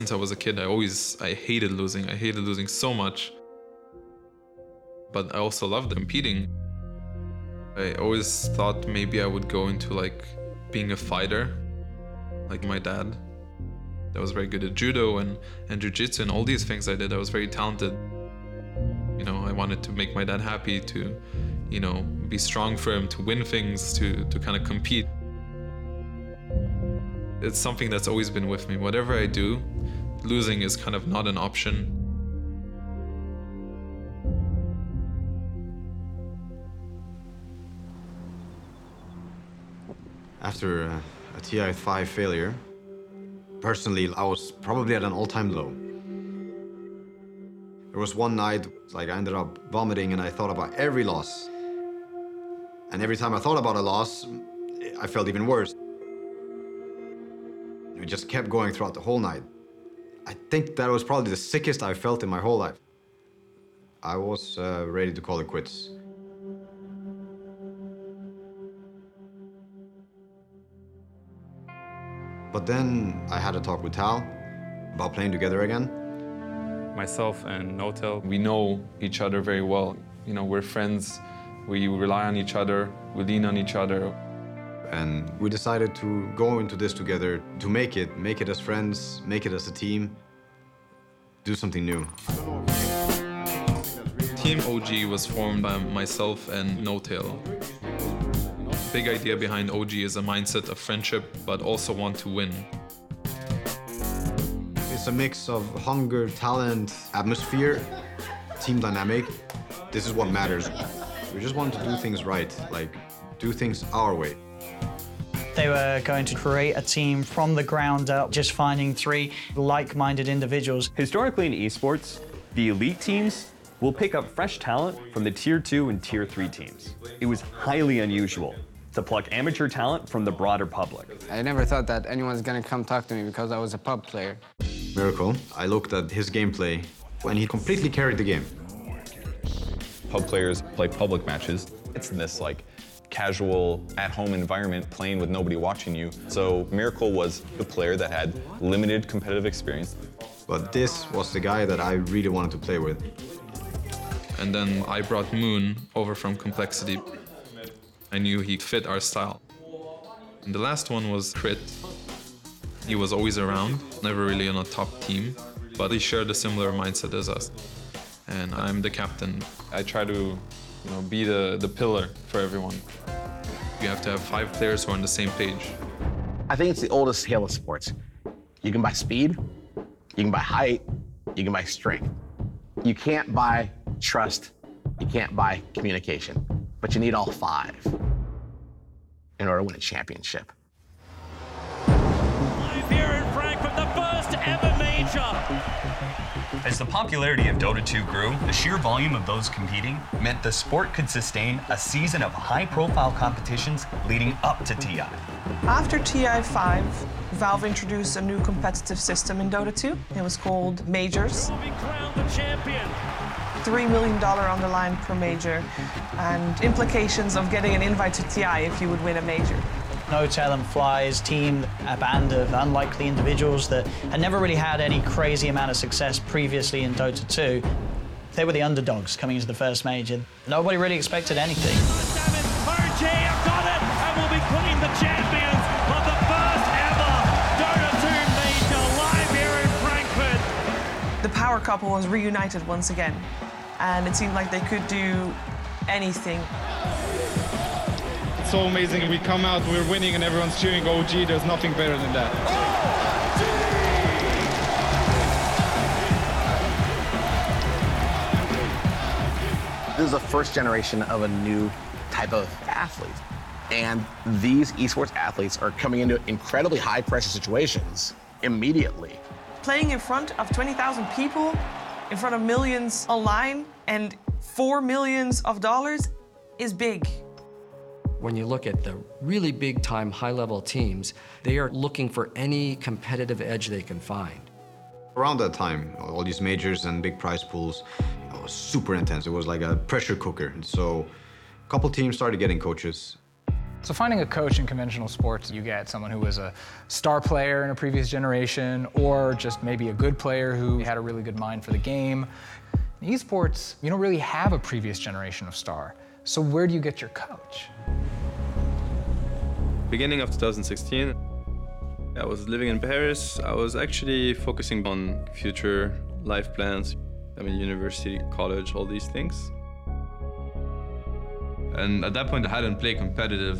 Since I was a kid, I hated losing. I hated losing so much. But I also loved competing. I always thought maybe I would go into like being a fighter, like my dad. I was very good at judo and jiu-jitsu and all these things I did. I was very talented. You know, I wanted to make my dad happy, to, you know, be strong for him, to win things, to kind of compete. It's something that's always been with me. Whatever I do, losing is kind of not an option. After a TI5 failure, personally, I was probably at an all-time low. There was one night, like I ended up vomiting and I thought about every loss. And every time I thought about a loss, I felt even worse. It just kept going throughout the whole night. I think that was probably the sickest I've felt in my whole life. I was ready to call it quits. But then I had a talk with Tal about playing together again. Myself and Notel, We know each other very well. You know, we're friends, we rely on each other, we lean on each other. And we decided to go into this together, to make it as friends, make it as a team, do something new. Team OG was formed by myself and Notel. Big idea behind OG is a mindset of friendship, but also want to win. It's a mix of hunger, talent, atmosphere, team dynamic. This is what matters. We just want to do things right, like do things our way. They were going to create a team from the ground up, just finding 3 like-minded individuals. Historically in esports, the elite teams will pick up fresh talent from the Tier 2 and Tier 3 teams. It was highly unusual to pluck amateur talent from the broader public. I never thought that anyone's gonna come talk to me because I was a pub player. Miracle, I looked at his gameplay and he completely carried the game. Pub players play public matches. It's this like casual, at-home environment playing with nobody watching you. So Miracle was the player that had limited competitive experience. But this was the guy that I really wanted to play with. And then I brought Moon over from Complexity. I knew he fit our style. And the last one was Crit. He was always around, never really on a top team, but he shared a similar mindset as us. And I'm the captain. I try to, you know, be the pillar for everyone. You have to have 5 players who are on the same page. I think it's the oldest scale of sports. You can buy speed, you can buy height, you can buy strength. You can't buy trust, you can't buy communication, but you need all 5 in order to win a championship. Live here in Frankfurt, the first ever major. As the popularity of Dota 2 grew, the sheer volume of those competing meant the sport could sustain a season of high-profile competitions leading up to TI. After TI5, Valve introduced a new competitive system in Dota 2. It was called Majors. Will be crowned the champion. $3 million on the line per major, and implications of getting an invite to TI if you would win a major. Notel and Fly's team, a band of unlikely individuals that had never really had any crazy amount of success previously in Dota 2. They were the underdogs coming into the first major. Nobody really expected anything. Damn it, RG have done it and will be quitting the champions of the first ever Dota 2 major live here in Frankfurt. The power couple was reunited once again, and it seemed like they could do anything. it's so amazing. We come out, we're winning, and everyone's cheering OG. There's nothing better than that. This is the first generation of a new type of athlete. And these esports athletes are coming into incredibly high-pressure situations immediately. Playing in front of 20,000 people, in front of millions online, and $4 million is big. When you look at the really big-time, high-level teams, they are looking for any competitive edge they can find. Around that time, all these majors and big prize pools, it was super intense. It was like a pressure cooker. And so a couple teams started getting coaches. So finding a coach in conventional sports, you get someone who was a star player in a previous generation, or just maybe a good player who had a really good mind for the game. In esports, you don't really have a previous generation of star. So where do you get your coach? Beginning of 2016, I was living in Paris. I was actually focusing on future life plans. I mean, university, college, all these things. And at that point, I hadn't played competitive